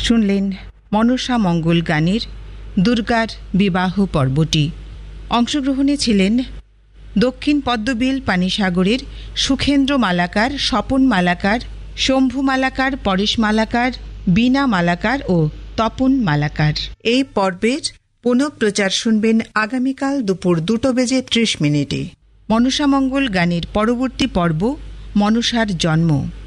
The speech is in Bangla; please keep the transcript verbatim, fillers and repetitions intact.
শুনলেন মনসা মঙ্গল গানের দুর্গার বিবাহ পর্বটি। অংশগ্রহণে ছিলেন দক্ষিণ পদ্মবিল পানিসাগরের সুখেন্দ্র মালাকার, স্বপন মালাকার, শম্ভু মালাকার, পরেশ মালাকার, বীণা মালাকার ও তপন মালাকার। এই পর্বের পুনঃপ্রচার শুনবেন আগামীকাল দুপুর দুটো বেজে ত্রিশ মিনিটে। মনসামঙ্গল গানের পরবর্তী পর্ব মনসার জন্ম।